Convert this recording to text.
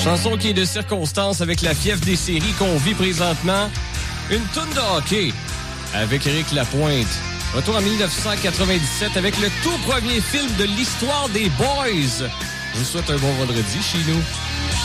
Chanson qui est de circonstance avec la fièvre des séries qu'on vit présentement. Une toune de hockey avec Éric Lapointe. Retour en 1997 avec le tout premier film de l'histoire des Boys. Je vous souhaite un bon vendredi chez nous.